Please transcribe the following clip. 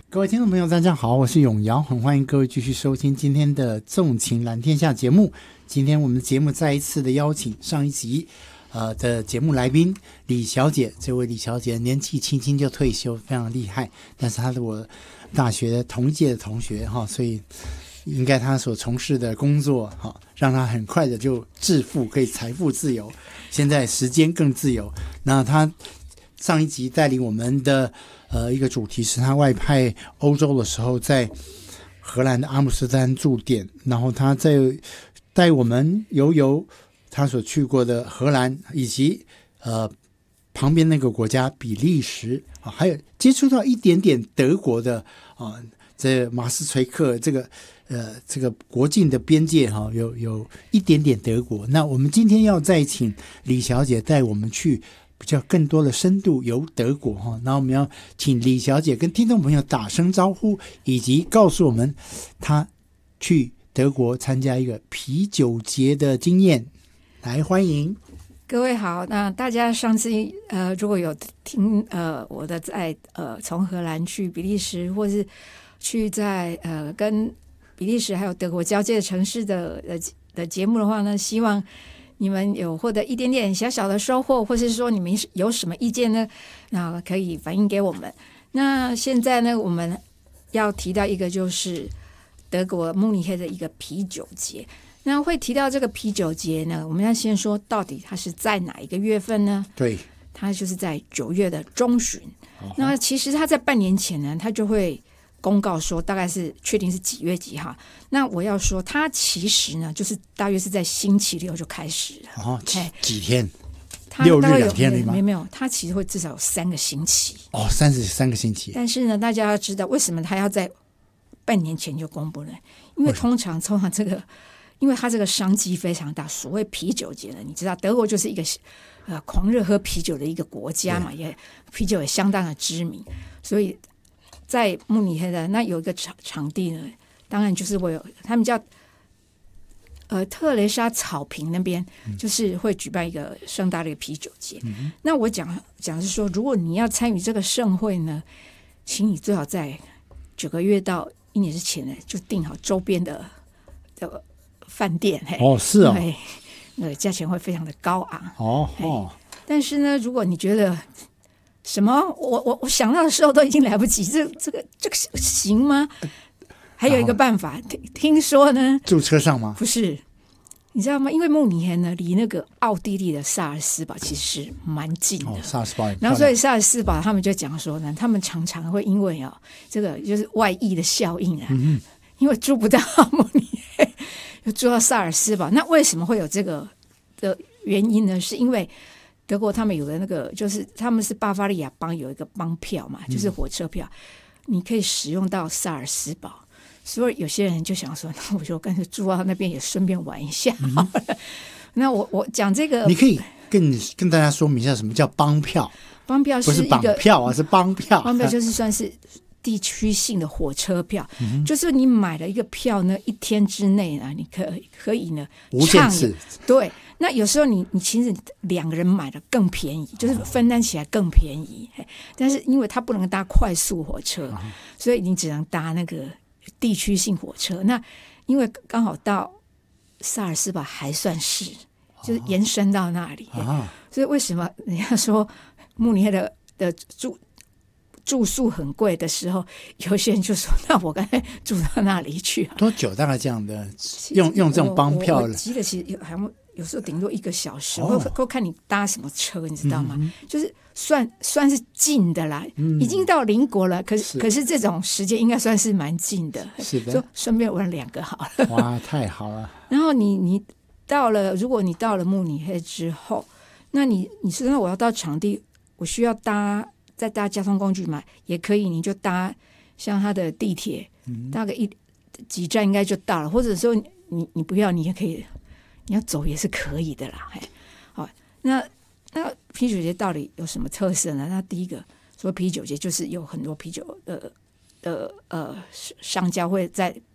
各位听众朋友大家好，我是永尧，很欢迎各位继续收听今天的纵情蓝天下节目。今天我们的节目再一次的邀请上一集的节目来宾李小姐。这位李小姐年纪轻轻就退休，非常厉害，但是她是我大学同届的同学，所以应该她所从事的工作让她很快的就致富，可以财富自由，现在时间更自由。那她上一集带领我们的一个主题是她外派欧洲的时候在荷兰的阿姆斯特丹驻点，然后她在带我们游她所去过的荷兰以及旁边那个国家比利时还有接触到一点点德国的这马斯垂克这个国境的边界有一点点德国。那我们今天要再请李小姐带我们去比较更多的深度游德国那我们要请李小姐跟听众朋友打声招呼，以及告诉我们她去德国参加一个啤酒节的经验。来，欢迎各位好。那大家上次如果有听我的在从荷兰去比利时，或是去在跟比利时还有德国交界的城市的节目的话呢，希望你们有获得一点点小小的收获，或是说你们有什么意见呢，那可以反映给我们。那现在呢，我们要提到一个就是德国慕尼黑的一个啤酒节。那会提到这个啤酒节呢，我们要先说到底它是在哪一个月份呢？ 对， 它就是在9月的中旬。那其实它在半年前呢，它就会公告说大概是确定是几月几号。那我要说它其实呢就是大约是在星期六就开始了。 几天 ？6 日2天吗？ 没有，它其实会至少有3个星期。 33个星期。 但是呢，大家要知道为什么它要在半年前就公布呢？因为通常这个，因为它这个商机非常大。所谓啤酒节呢，你知道德国就是一个狂热喝啤酒的一个国家嘛，也啤酒也相当的知名，所以在慕尼黑的那有一个场地呢，当然就是他们叫特蕾莎草坪那边，就是会举办一个盛大的一个啤酒节。那我讲是说，如果你要参与这个盛会呢，请你最好在9个月到1年之前呢，就订好周边的饭店。 是哦， 对，价钱会非常的高昂。但是呢，如果你觉得什么我想到的时候都已经来不及，这个行吗？还有一个办法，听说呢， 住车上吗？ 不是，你知道吗？因为慕尼黑呢离那个奥地利的萨尔斯堡其实是蛮近的。 萨尔斯堡， 然后所以萨尔斯堡他们就讲说呢，他们常常会因为这个就是外溢的效应因为住不到慕尼黑，又住到萨尔斯堡。那为什么会有这个的原因呢？是因为德国他们有的那个就是他们是巴伐利亚邦有一个邦票嘛，就是火车票，你可以使用到萨尔斯堡。所以有些人就想说，那我就干脆住到那边也顺便玩一下好了。那我讲这个， 你可以跟大家说明一下什么叫邦票。 邦票是一个不是绑票是邦票。 邦票就是算是地区性的火车票，就是你买了一个票呢，1天之内呢，你可以呢无限次。 对，那有时候你其实2个人买的更便宜，就是分担起来更便宜。但是因为它不能搭快速火车，所以你只能搭那个地区性火车。那因为刚好到萨尔斯堡还算是就是延伸到那里，所以为什么人家说慕尼黑的住宿很贵的时候，有些人就说那我干脆住到那里去。 多久大概这样的用这种邦票？ 我记得其实好像有时候顶多1个小时，或看你搭什么车，你知道吗？就是算是近的啦，已经到邻国了，可是这种时间应该算是蛮近的。 是的， 就顺便玩2个好了。 哇，太好了！ 然后如果你到了慕尼黑之后，那你说那我要到场地，我需要再搭交通工具嘛？也可以，你就搭像他的地铁，大概几站应该就到了。或者说你不要，你也可以，你要走也是可以的啦。好，那啤酒节到底有什么特色呢？那第一个说啤酒节就是有很多啤酒的商家会在